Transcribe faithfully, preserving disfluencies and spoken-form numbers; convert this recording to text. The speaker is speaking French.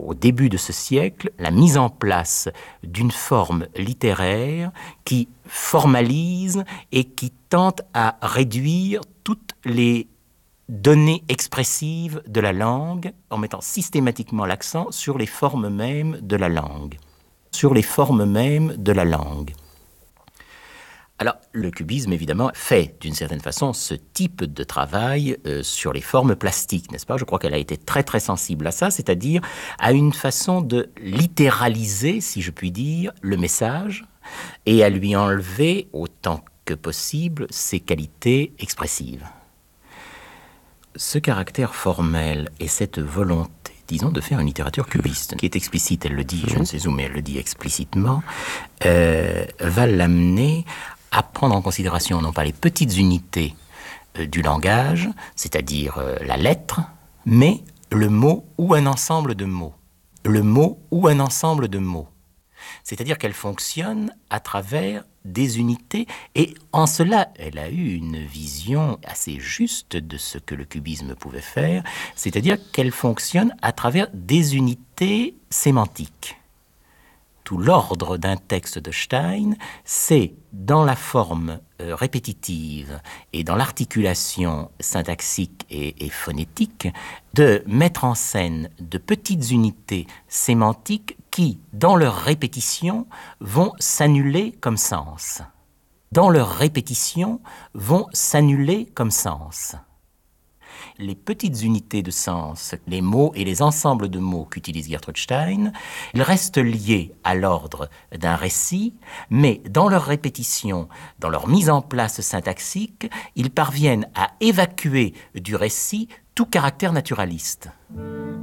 au début de ce siècle, la mise en place d'une forme littéraire qui formalise et qui tente à réduire toutes les données expressives de la langue en mettant systématiquement l'accent sur les formes mêmes de la langue. Sur les formes mêmes de la langue. Alors, le cubisme, évidemment, fait d'une certaine façon ce type de travail euh, sur les formes plastiques, n'est-ce pas? Je crois qu'elle a été très très sensible à ça, c'est-à-dire à une façon de littéraliser, si je puis dire, le message et à lui enlever autant que possible ses qualités expressives. Ce caractère formel et cette volonté, disons, de faire une littérature cubiste, qui est explicite, elle le dit, je ne sais où, mais elle le dit explicitement, euh, va l'amener à prendre en considération non pas les petites unités euh, du langage, c'est-à-dire euh, la lettre, mais le mot ou un ensemble de mots. Le mot ou un ensemble de mots. C'est-à-dire qu'elle fonctionne à travers des unités, et en cela, elle a eu une vision assez juste de ce que le cubisme pouvait faire, c'est-à-dire qu'elle fonctionne à travers des unités sémantiques. Tout l'ordre d'un texte de Stein, c'est dans la forme euh, répétitive et dans l'articulation syntaxique et, et phonétique de mettre en scène de petites unités sémantiques qui, dans leur répétition, vont s'annuler comme sens. Dans leur répétition, vont s'annuler comme sens. Les petites unités de sens, les mots et les ensembles de mots qu'utilise Gertrude Stein, ils restent liés à l'ordre d'un récit, mais dans leur répétition, dans leur mise en place syntaxique, ils parviennent à évacuer du récit tout caractère naturaliste.